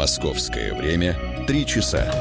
Московское время 3 часа.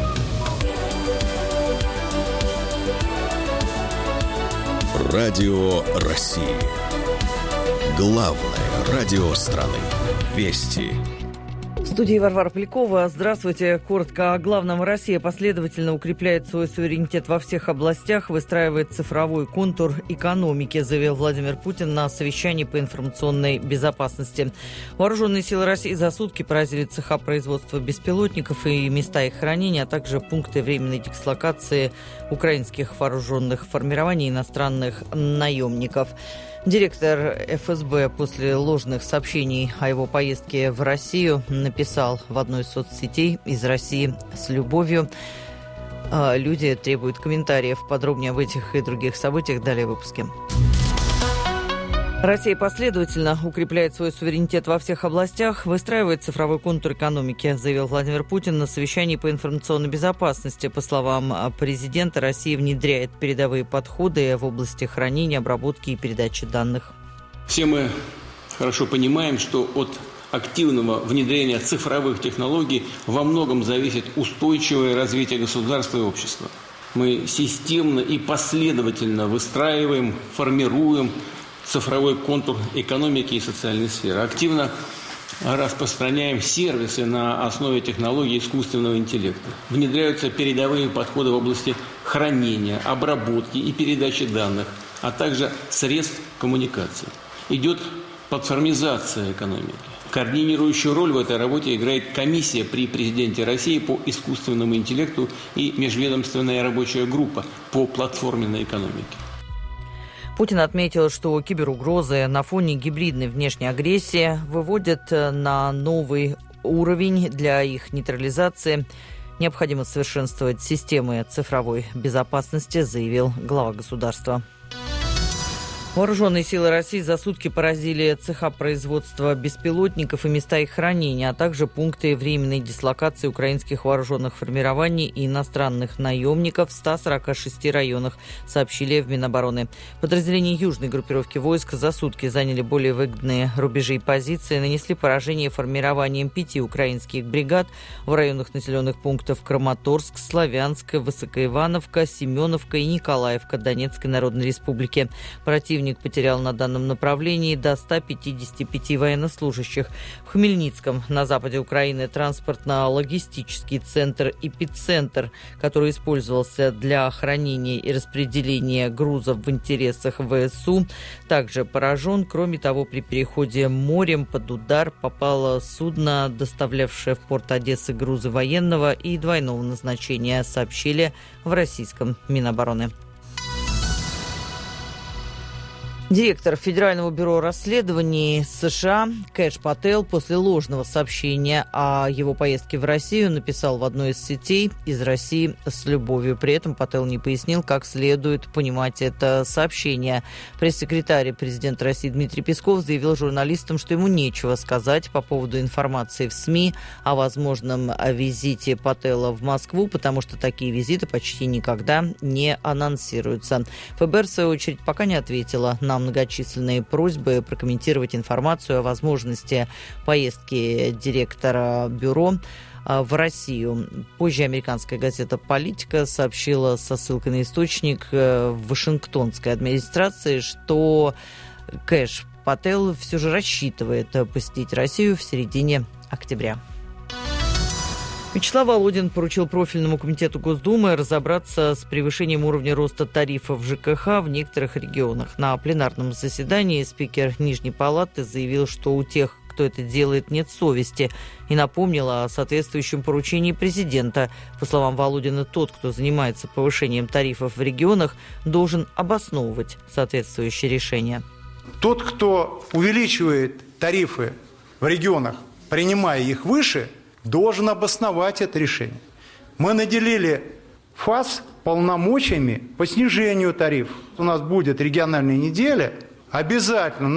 Радио России. Главное радио страны. Вести. В студии Варвара Полякова. Здравствуйте. Коротко о главном. Россия последовательно укрепляет свой суверенитет во всех областях, выстраивает цифровой контур экономики, заявил Владимир Путин на совещании по информационной безопасности. Вооруженные силы России за сутки поразили цеха производства беспилотников и места их хранения, а также пункты временной дислокации украинских вооруженных формирований и иностранных наемников. Директор ФСБ после ложных сообщений о его поездке в Россию написал в одной из соцсетей: «Из России с любовью». Люди требуют комментариев. Подробнее об этих и других событиях далее в выпуске. Россия последовательно укрепляет свой суверенитет во всех областях, выстраивает цифровой контур экономики, заявил Владимир Путин на совещании по информационной безопасности. По словам президента, Россия внедряет передовые подходы в области хранения, обработки и передачи данных. Все мы хорошо понимаем, что от активного внедрения цифровых технологий во многом зависит устойчивое развитие государства и общества. Мы системно и последовательно выстраиваем, формируем цифровой контур экономики и социальной сферы. Активно распространяем сервисы на основе технологий искусственного интеллекта. Внедряются передовые подходы в области хранения, обработки и передачи данных, а также средств коммуникации. Идет платформизация экономики. Координирующую роль в этой работе играет комиссия при президенте России по искусственному интеллекту и межведомственная рабочая группа по платформенной экономике. Путин отметил, что киберугрозы на фоне гибридной внешней агрессии выводят на новый уровень. Для их нейтрализации необходимо совершенствовать системы цифровой безопасности, заявил глава государства. Вооруженные силы России за сутки поразили цеха производства беспилотников и места их хранения, а также пункты временной дислокации украинских вооруженных формирований и иностранных наемников в 146 районах, сообщили в Минобороны. Подразделения южной группировки войск за сутки заняли более выгодные рубежи и позиции, нанесли поражение формированием 5 украинских бригад в районах населенных пунктов Краматорск, Славянск, Высокоивановка, Семеновка и Николаевка Донецкой Народной Республики. Противник потерял на данном направлении до 155 военнослужащих. В Хмельницком, на западе Украины, транспортно-логистический центр «Эпицентр», который использовался для хранения и распределения грузов в интересах ВСУ, также поражен. Кроме того, при переходе морем под удар попало судно, доставлявшее в порт Одессы грузы военного и двойного назначения, сообщили в российском Минобороны. Директор Федерального бюро расследований США Кэш Пател после ложного сообщения о его поездке в Россию написал в одной из сетей: «Из России с любовью». При этом Пател не пояснил, как следует понимать это сообщение. Пресс-секретарь президента России Дмитрий Песков заявил журналистам, что ему нечего сказать по поводу информации в СМИ о возможном визите Патела в Москву, потому что такие визиты почти никогда не анонсируются. ФБР, в свою очередь, пока не ответила на многочисленные просьбы прокомментировать информацию о возможности поездки директора бюро в Россию. Позже американская газета «Политика» сообщила со ссылкой на источник в Вашингтонской администрации, что Кэш Пател все же рассчитывает посетить Россию в середине октября. Вячеслав Володин поручил профильному комитету Госдумы разобраться с превышением уровня роста тарифов ЖКХ в некоторых регионах. На пленарном заседании спикер Нижней палаты заявил, что у тех, кто это делает, нет совести, и напомнил о соответствующем поручении президента. По словам Володина, тот, кто занимается повышением тарифов в регионах, должен обосновывать соответствующее решение. Тот, кто увеличивает тарифы в регионах, принимая их выше, должен обосновать это решение. Мы наделили ФАС полномочиями по снижению тарифов. У нас будет региональная неделя, обязательно